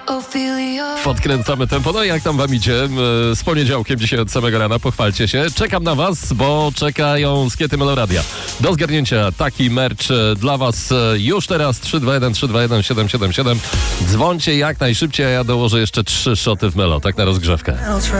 Podkręcamy tempo. No i jak tam wam idzie? Z poniedziałkiem dzisiaj od samego rana, pochwalcie się. Czekam na was, bo czekają skiety Meloradia. Do zgarnięcia taki merch dla was już teraz. 321 321 777. Dzwońcie jak najszybciej, a ja dołożę jeszcze 3 szoty w Melo, tak na rozgrzewkę.